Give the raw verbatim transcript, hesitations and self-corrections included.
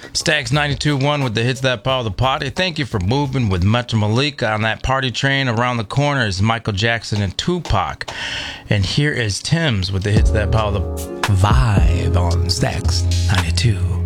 Stax ninety-two point one with the hits that power the party. Thank you for moving with Metro Malika on that party train. Around the corner is Michael Jackson and Tupac. And here is Tim's with the hits that power the vibe on Stax ninety-two.